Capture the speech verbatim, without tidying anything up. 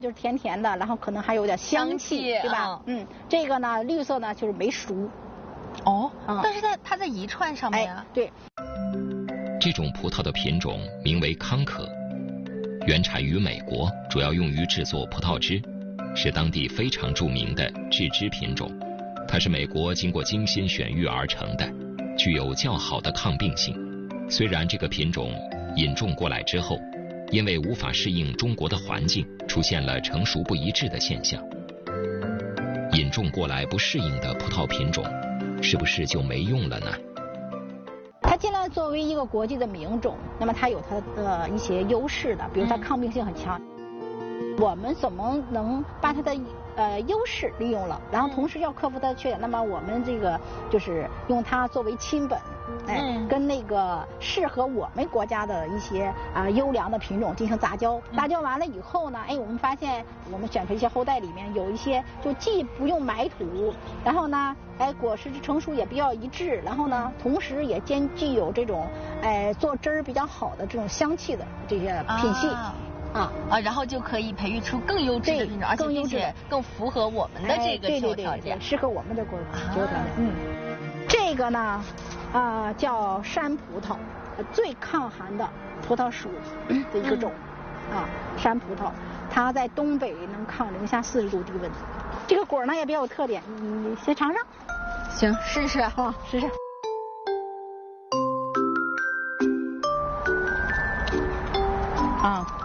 就是甜甜的，然后可能还有点香气，对吧？嗯，这个呢，绿色呢就是没熟。 哦，但是在它在一串上面啊。 对。 这种葡萄的品种名为康可，原产于美国，主要用于制作葡萄汁，是当地非常著名的制汁品种。它是美国经过精心选育而成的，具有较好的抗病性。虽然这个品种引种过来之后，因为无法适应中国的环境，出现了成熟不一致的现象。引种过来不适应的葡萄品种，是不是就没用了呢？ 它既然作为一个国际的名种，那么它有它的一些优势的，比如它抗病性很强。嗯、我们怎么能把它的呃优势利用了，然后同时要克服它的缺点？那么我们这个就是用它作为亲本。哎，嗯、跟那个适合我们国家的一些啊、呃、优良的品种进行杂交，杂交完了以后呢，哎，我们发现我们选出一些后代里面有一些就既不用埋土，然后呢，哎，果实成熟也比较一致，然后呢，同时也兼具有这种哎做汁儿比较好的这种香气的这些品系。啊啊啊，然后就可以培育出更优质的品种，而且并且更符合我们的这个气候条件， 适合我们的国气候条件。嗯，这个呢。啊、呃，叫山葡萄，最抗寒的葡萄属的一个种，嗯、啊，山葡萄，它在东北能抗零下四十度低温。这个果呢也比较有特点，你先尝尝。 行，试试啊，试试。啊，